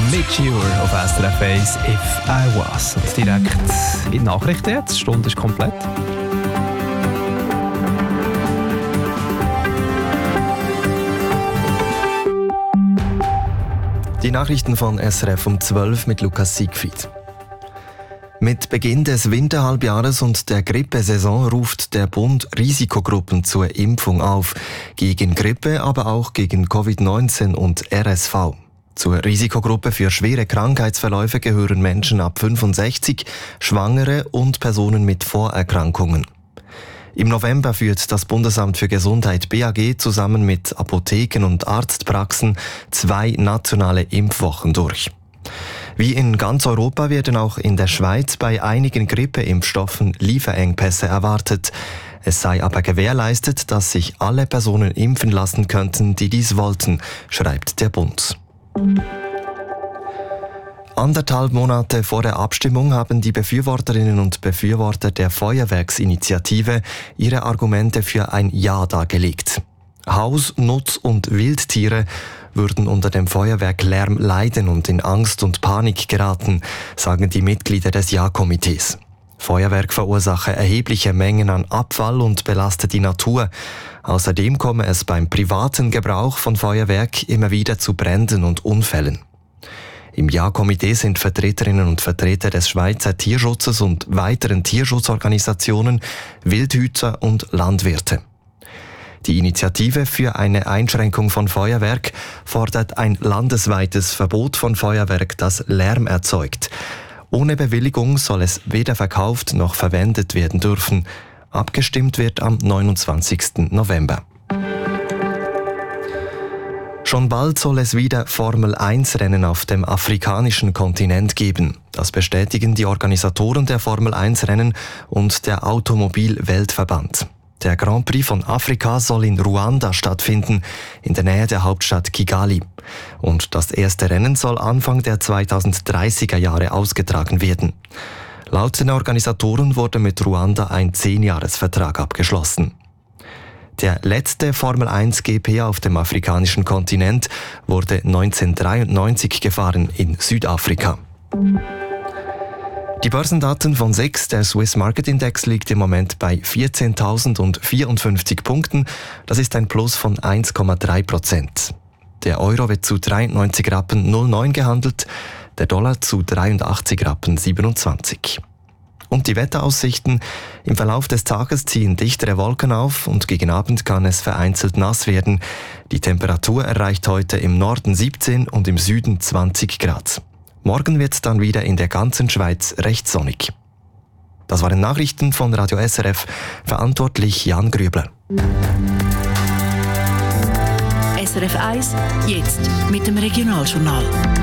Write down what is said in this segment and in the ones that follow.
Mit Cure auf SRF 1 «If I Was». Und direkt in die Nachrichten jetzt. Die Stunde ist komplett. Die Nachrichten von SRF um 12 mit Lukas Siegfried. Mit Beginn des Winterhalbjahres und der Grippesaison ruft der Bund Risikogruppen zur Impfung auf. Gegen Grippe, aber auch gegen Covid-19 und RSV. Zur Risikogruppe für schwere Krankheitsverläufe gehören Menschen ab 65, Schwangere und Personen mit Vorerkrankungen. Im November führt das Bundesamt für Gesundheit BAG zusammen mit Apotheken und Arztpraxen 2 nationale Impfwochen durch. Wie in ganz Europa werden auch in der Schweiz bei einigen Grippeimpfstoffen Lieferengpässe erwartet. Es sei aber gewährleistet, dass sich alle Personen impfen lassen könnten, die dies wollten, schreibt der Bund. 1,5 Monate vor der Abstimmung haben die Befürworterinnen und Befürworter der Feuerwerksinitiative ihre Argumente für ein Ja dargelegt. Haus-, Nutz- und Wildtiere würden unter dem Feuerwerklärm leiden und in Angst und Panik geraten, sagen die Mitglieder des Ja-Komitees. Feuerwerk verursache erhebliche Mengen an Abfall und belaste die Natur. Außerdem komme es beim privaten Gebrauch von Feuerwerk immer wieder zu Bränden und Unfällen. Im Ja-Komitee sind Vertreterinnen und Vertreter des Schweizer Tierschutzes und weiteren Tierschutzorganisationen, Wildhüter und Landwirte. Die Initiative für eine Einschränkung von Feuerwerk fordert ein landesweites Verbot von Feuerwerk, das Lärm erzeugt. Ohne Bewilligung soll es weder verkauft noch verwendet werden dürfen. Abgestimmt wird am 29. November. Schon bald soll es wieder Formel-1-Rennen auf dem afrikanischen Kontinent geben. Das bestätigen die Organisatoren der Formel-1-Rennen und der Automobil-Weltverband. Der Grand Prix von Afrika soll in Ruanda stattfinden, in der Nähe der Hauptstadt Kigali. Und das erste Rennen soll Anfang der 2030er Jahre ausgetragen werden. Laut den Organisatoren wurde mit Ruanda ein 10-Jahres-Vertrag abgeschlossen. Der letzte Formel-1 GP auf dem afrikanischen Kontinent wurde 1993 gefahren in Südafrika. Die Börsendaten von SIX, der Swiss Market Index, liegt im Moment bei 14.054 Punkten. Das ist ein Plus von 1,3%. Der Euro wird zu 93,09 Rappen gehandelt, der Dollar zu 83,27 Rappen. Und die Wetteraussichten: Im Verlauf des Tages ziehen dichtere Wolken auf und gegen Abend kann es vereinzelt nass werden. Die Temperatur erreicht heute im Norden 17 und im Süden 20 Grad. Morgen wird es dann wieder in der ganzen Schweiz recht sonnig. Das waren Nachrichten von Radio SRF, verantwortlich Jan Grübler. SRF 1, jetzt mit dem Regionaljournal.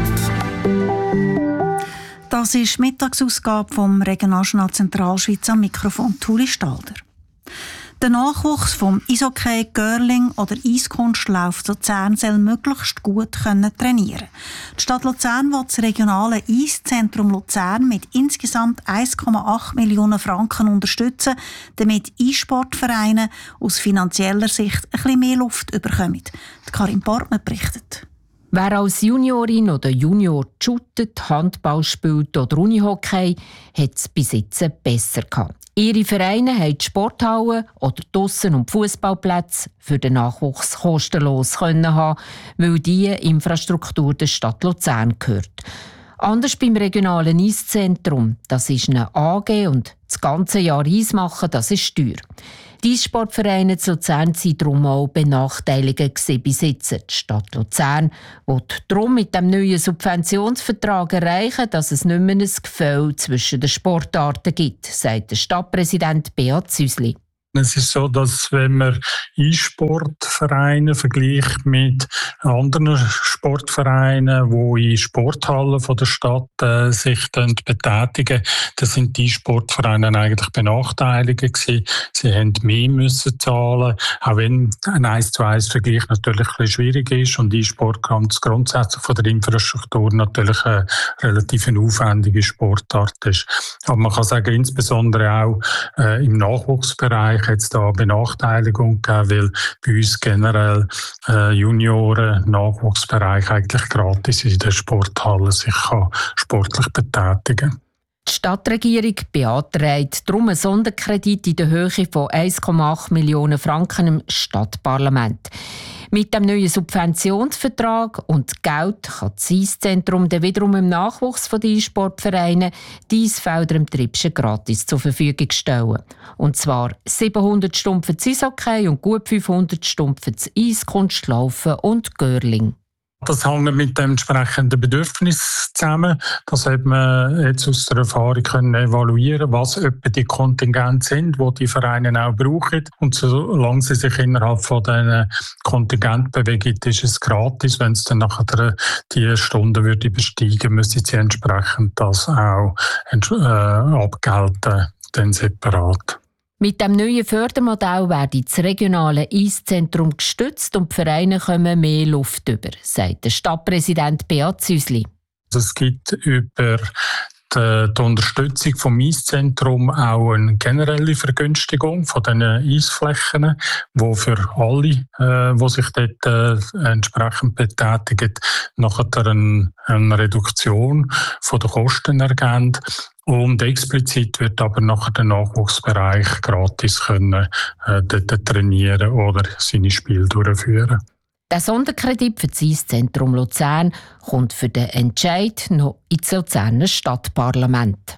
Das ist die Mittagsausgabe vom Regionaljournal Zentralschweiz, am Mikrofon Tuli Stalder. Der Nachwuchs vom Eishockey, Curling oder Eiskunstlauf Luzern soll möglichst gut trainieren können. Die Stadt Luzern will das regionale Eiszentrum Luzern mit insgesamt 1,8 Millionen Franken unterstützen, damit Eissportvereine aus finanzieller Sicht ein bisschen mehr Luft bekommen. Karin Portmann berichtet. Wer als Juniorin oder Junior shootet, Handball spielt oder Unihockey, hat es bis jetzt besser gehabt. Ihre Vereine haben die Sporthallen oder die Aussen- und Fußballplätze für den Nachwuchs kostenlos haben, weil diese Infrastruktur der Stadt Luzern gehört. Anders beim regionalen Eiszentrum. Das ist eine AG und das ganze Jahr Eis machen, das ist teuer. Die Eissportvereine zu Luzern sind darum auch benachteiligt bis jetzt. Die Stadt Luzern will darum mit dem neuen Subventionsvertrag erreichen, dass es nicht mehr ein Gefälle zwischen den Sportarten gibt, sagt der Stadtpräsident Beat Züsli. Es ist so, dass wenn man E-Sportvereine vergleicht mit anderen Sportvereinen, die in Sporthallen von der Stadt sich betätigen, dann sind die E-Sportvereine eigentlich benachteiligt gewesen. Sie haben mehr müssen zahlen, auch wenn ein 1:1-Vergleich natürlich ein bisschen schwierig ist und E-Sport ganz grundsätzlich von der Infrastruktur natürlich eine relativ aufwendige Sportart ist. Aber man kann sagen, insbesondere auch im Nachwuchsbereich jetzt da Benachteiligung gegeben, weil bei uns generell Junioren-Nachwuchsbereich eigentlich gratis in der Sporthalle sich sportlich betätigen kann. Die Stadtregierung beantragt darum einen Sonderkredit in der Höhe von 1,8 Millionen Franken im Stadtparlament. Mit dem neuen Subventionsvertrag und Geld kann das Eiszentrum dann wiederum im Nachwuchs der E-Sportvereine die Eisfelder im Tribschen gratis zur Verfügung stellen. Und zwar 700 Stunden für das Eishockey und gut 500 Stunden für das Eiskunstlaufen und Curling. Das hängt mit dem entsprechenden Bedürfnis zusammen. Das hat man jetzt aus der Erfahrung können evaluieren, was etwa die Kontingente sind, die die Vereine auch brauchen. Und solange sie sich innerhalb von diesen Kontingenten bewegen, ist es gratis. Wenn es dann nachher die Stunden würde besteigen, müssen sie entsprechend das auch abgelten, dann separat. Mit dem neuen Fördermodell werde das regionale Eiszentrum gestützt und die Vereine kommen mehr Luft über, sagt der Stadtpräsident Beat Züsli. Es gibt über die Unterstützung vom Eiszentrum auch eine generelle Vergünstigung von diesen Eisflächen, die für alle, die sich dort entsprechend betätigen, nachher eine Reduktion von der Kosten ergeben. Und explizit wird aber nachher der Nachwuchsbereich gratis können, dort trainieren oder seine Spiele durchführen. Der Sonderkredit für das Eiszentrum Luzern kommt für den Entscheid noch ins Luzerner Stadtparlament.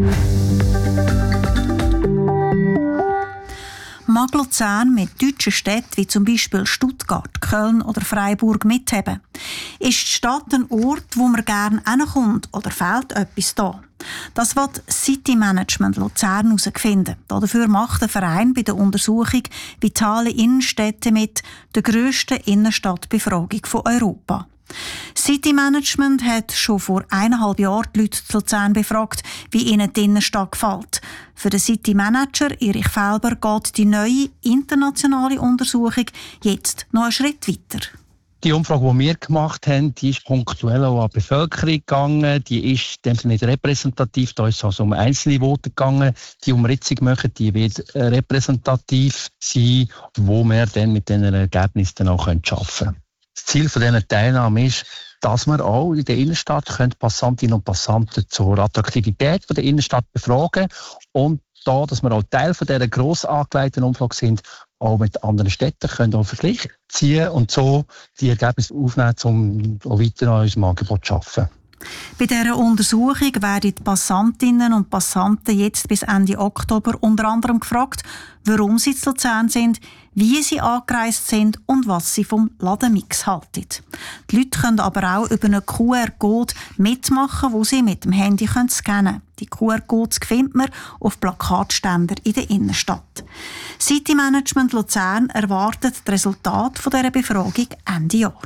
Mag Luzern mit deutschen Städten wie zum Beispiel Stuttgart, Köln oder Freiburg mithaben? Ist die Stadt ein Ort, wo man gerne hinkommt oder fehlt etwas da? Das wird City Management Luzern herausfinden. Dafür macht der Verein bei der Untersuchung «Vitale Innenstädte» mit, der grössten Innenstadtbefragung von Europa. City Management hat schon vor 1,5 Jahren die Leute zu Luzern befragt, wie ihnen die Innenstadt gefällt. Für den City Manager Erich Felber geht die neue internationale Untersuchung jetzt noch einen Schritt weiter. Die Umfrage, die wir gemacht haben, die ist punktuell auch an die Bevölkerung gegangen. Die ist in dem Sinne nicht repräsentativ. Da ist es also um einzelne Voten gegangen. Die Umritzung machen, die wird repräsentativ sein, wo wir dann mit diesen Ergebnissen auch arbeiten können. Das Ziel dieser Teilnahme ist, dass wir auch in der Innenstadt Passantinnen und Passanten zur Attraktivität der Innenstadt befragen und da, dass wir auch Teil von dieser gross angelegten Umfrage sind, auch mit anderen Städten können auch Vergleich ziehen und so die Ergebnisse aufnehmen, um auch weiter an unserem Angebot zu arbeiten. Bei dieser Untersuchung werden die Passantinnen und Passanten jetzt bis Ende Oktober unter anderem gefragt, warum sie zu Luzern sind, wie sie angereist sind und was sie vom Ladenmix halten. Die Leute können aber auch über einen QR-Code mitmachen, wo sie mit dem Handy scannen können. Die QR-Codes findet man auf Plakatständern in der Innenstadt. City Management Luzern erwartet das Resultat dieser Befragung Ende Jahr.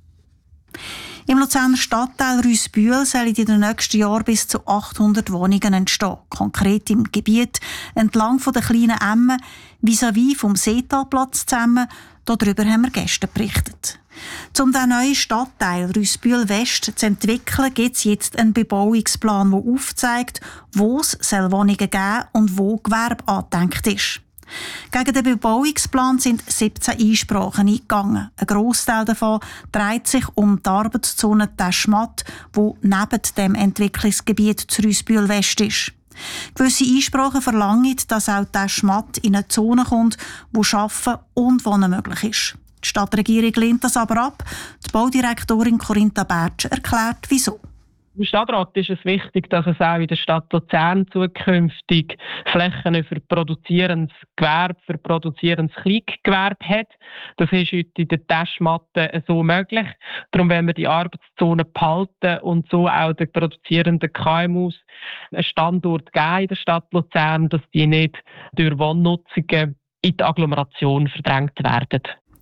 Im Luzerner Stadtteil Rüssbühl sollen in den nächsten Jahren bis zu 800 Wohnungen entstehen. Konkret im Gebiet entlang der kleinen Emme, vis-à-vis vom Seetalplatz zusammen. Darüber haben wir gestern berichtet. Um den neuen Stadtteil Rüssbühl West zu entwickeln, gibt es jetzt einen Bebauungsplan, der aufzeigt, wo es Wohnungen geben und wo Gewerbe angedenkt ist. Gegen den Bebauungsplan sind 17 Einsprachen eingegangen. Ein Grossteil davon dreht sich um die Arbeitszone Teschmatt, die neben dem Entwicklungsgebiet zu Rüssbühl West ist. Gewisse Einsprachen verlangen, dass auch Teschmatt in eine Zone kommt, wo Arbeiten und Wohnen möglich ist. Die Stadtregierung lehnt das aber ab. Die Baudirektorin Corinta Bertsch erklärt, wieso. Im Stadtrat ist es wichtig, dass es auch in der Stadt Luzern zukünftig Flächen für produzierendes Gewerbe, für produzierendes Kleingewerbe hat. Das ist heute in der Teschmatte so möglich. Darum wollen wir die Arbeitszone behalten und so auch den produzierenden KMUs einen Standort geben in der Stadt Luzern, dass die nicht durch Wohnnutzungen in die Agglomeration verdrängt werden.